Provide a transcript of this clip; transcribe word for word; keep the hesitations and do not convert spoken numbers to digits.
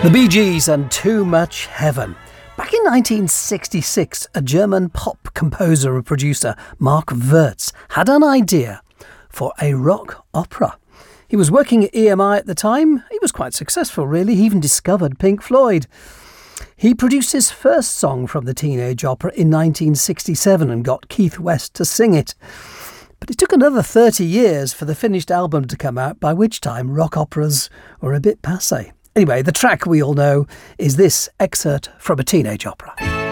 The Bee Gees and Too Much Heaven. Back in nineteen sixty-six, a German pop composer and producer, Mark Wirtz, had an idea for a rock opera. He was working at E M I at the time. He was quite successful, really. He even discovered Pink Floyd. He produced his first song from the teenage opera in nineteen sixty-seven and got Keith West to sing it. But it took another thirty years for the finished album to come out, by which time rock operas were a bit passé. Anyway, the track we all know is this excerpt from a teenage opera.